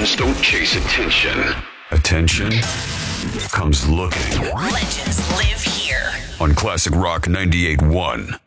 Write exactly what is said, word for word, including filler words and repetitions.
Legends don't chase attention. Attention comes looking. Legends live here. On Classic Rock ninety-eight point one.